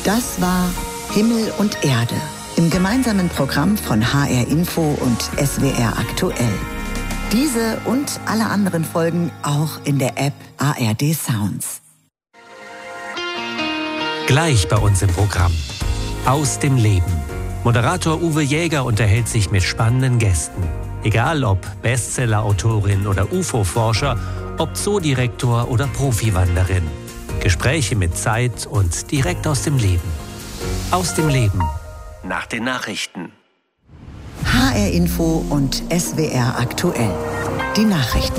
Das war Himmel und Erde im gemeinsamen Programm von HR Info und SWR Aktuell. Diese und alle anderen Folgen auch in der App ARD Sounds. Gleich bei uns im Programm. Aus dem Leben. Moderator Uwe Jäger unterhält sich mit spannenden Gästen. Egal ob Bestseller-Autorin oder UFO-Forscher, ob Zoodirektor oder Profiwanderin. Gespräche mit Zeit und direkt aus dem Leben. Aus dem Leben. Nach den Nachrichten. HR Info und SWR Aktuell. Die Nachrichten.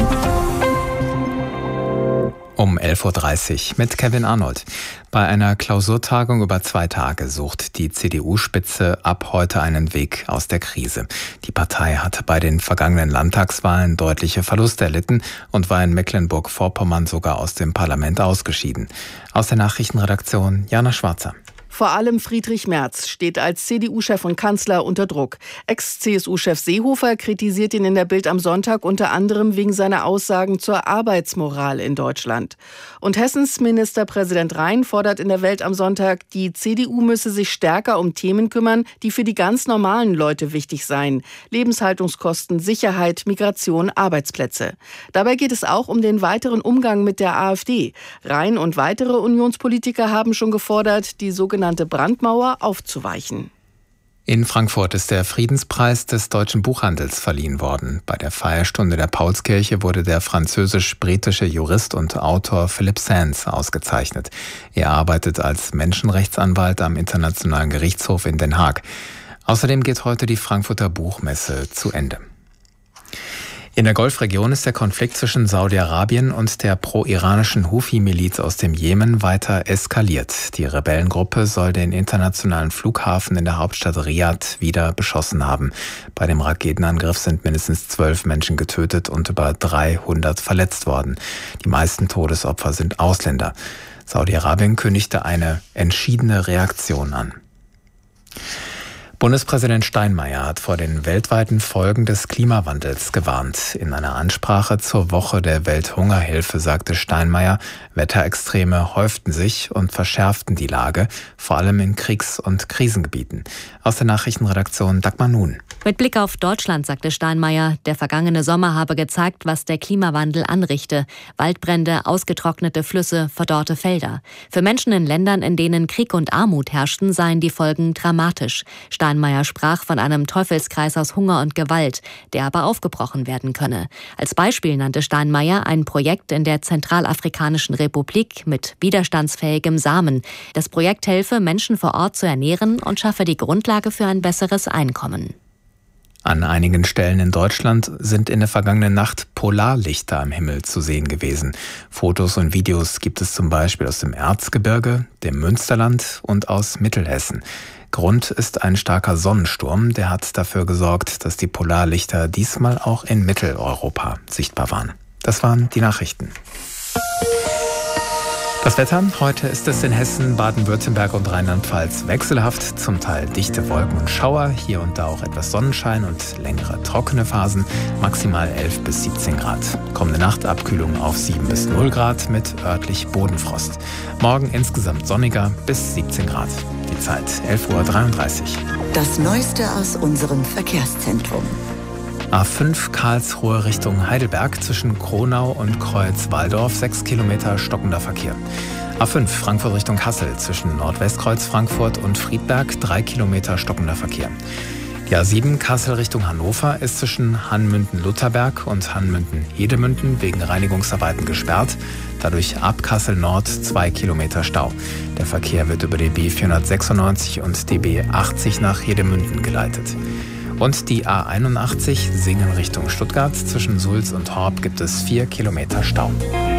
Um 11.30 Uhr mit Kevin Arnold. Bei einer Klausurtagung über 2 Tage sucht die CDU-Spitze ab heute einen Weg aus der Krise. Die Partei hatte bei den vergangenen Landtagswahlen deutliche Verluste erlitten und war in Mecklenburg-Vorpommern sogar aus dem Parlament ausgeschieden. Aus der Nachrichtenredaktion Jana Schwarzer. Vor allem Friedrich Merz steht als CDU-Chef und Kanzler unter Druck. Ex-CSU-Chef Seehofer kritisiert ihn in der Bild am Sonntag unter anderem wegen seiner Aussagen zur Arbeitsmoral in Deutschland. Und Hessens Ministerpräsident Rhein fordert in der Welt am Sonntag, die CDU müsse sich stärker um Themen kümmern, die für die ganz normalen Leute wichtig seien. Lebenshaltungskosten, Sicherheit, Migration, Arbeitsplätze. Dabei geht es auch um den weiteren Umgang mit der AfD. Rhein und weitere Unionspolitiker haben schon gefordert, die sogenannte Brandmauer aufzuweichen. In Frankfurt ist der Friedenspreis des deutschen Buchhandels verliehen worden. Bei der Feierstunde der Paulskirche wurde der französisch-britische Jurist und Autor Philip Sands ausgezeichnet. Er arbeitet als Menschenrechtsanwalt am Internationalen Gerichtshof in Den Haag. Außerdem geht heute die Frankfurter Buchmesse zu Ende. In der Golfregion ist der Konflikt zwischen Saudi-Arabien und der pro-iranischen Huthi-Miliz aus dem Jemen weiter eskaliert. Die Rebellengruppe soll den internationalen Flughafen in der Hauptstadt Riad wieder beschossen haben. Bei dem Raketenangriff sind mindestens 12 Menschen getötet und über 300 verletzt worden. Die meisten Todesopfer sind Ausländer. Saudi-Arabien kündigte eine entschiedene Reaktion an. Bundespräsident Steinmeier hat vor den weltweiten Folgen des Klimawandels gewarnt. In einer Ansprache zur Woche der Welthungerhilfe sagte Steinmeier, Wetterextreme häuften sich und verschärften die Lage, vor allem in Kriegs- und Krisengebieten. Aus der Nachrichtenredaktion Dagmar Nun. Mit Blick auf Deutschland sagte Steinmeier, der vergangene Sommer habe gezeigt, was der Klimawandel anrichte. Waldbrände, ausgetrocknete Flüsse, verdorrte Felder. Für Menschen in Ländern, in denen Krieg und Armut herrschten, seien die Folgen dramatisch. Steinmeier sprach von einem Teufelskreis aus Hunger und Gewalt, der aber aufgebrochen werden könne. Als Beispiel nannte Steinmeier ein Projekt in der Zentralafrikanischen Republik mit widerstandsfähigem Samen. Das Projekt helfe, Menschen vor Ort zu ernähren und schaffe die Grundlage für ein besseres Einkommen. An einigen Stellen in Deutschland sind in der vergangenen Nacht Polarlichter am Himmel zu sehen gewesen. Fotos und Videos gibt es zum Beispiel aus dem Erzgebirge, dem Münsterland und aus Mittelhessen. Grund ist ein starker Sonnensturm, der hat dafür gesorgt, dass die Polarlichter diesmal auch in Mitteleuropa sichtbar waren. Das waren die Nachrichten. Das Wetter, heute ist es in Hessen, Baden-Württemberg und Rheinland-Pfalz wechselhaft, zum Teil dichte Wolken und Schauer, hier und da auch etwas Sonnenschein und längere trockene Phasen, maximal 11 bis 17 Grad. Kommende Nacht Abkühlung auf 7 bis 0 Grad mit örtlich Bodenfrost. Morgen insgesamt sonniger bis 17 Grad. Die Zeit 11.33 Uhr. Das Neueste aus unserem Verkehrszentrum. A5 Karlsruhe Richtung Heidelberg zwischen Kronau und Kreuz-Walldorf 6 Kilometer stockender Verkehr. A5 Frankfurt Richtung Kassel zwischen Nordwestkreuz Frankfurt und Friedberg 3 Kilometer stockender Verkehr. Die A7 Kassel Richtung Hannover ist zwischen Hanmünden-Lutherberg und Hanmünden-Hedemünden wegen Reinigungsarbeiten gesperrt. Dadurch ab Kassel Nord 2 Kilometer Stau. Der Verkehr wird über die B496 und die B80 nach Hedemünden geleitet. Und die A81 Singen Richtung Stuttgart zwischen Sulz und Horb gibt es 4 Kilometer Stau.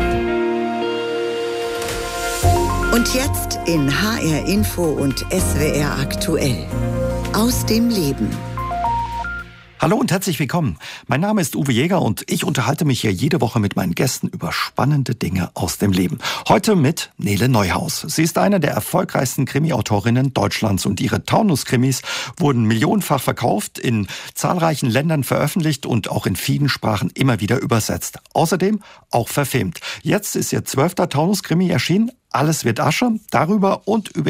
Und jetzt in HR Info und SWR Aktuell. Aus dem Leben. Hallo und herzlich willkommen. Mein Name ist Uwe Jäger und ich unterhalte mich hier jede Woche mit meinen Gästen über spannende Dinge aus dem Leben. Heute mit Nele Neuhaus. Sie ist eine der erfolgreichsten Krimi-Autorinnen Deutschlands und ihre Taunus-Krimis wurden millionenfach verkauft, in zahlreichen Ländern veröffentlicht und auch in vielen Sprachen immer wieder übersetzt. Außerdem auch verfilmt. Jetzt ist ihr 12. Taunus-Krimi erschienen. Alles wird Asche. Darüber und über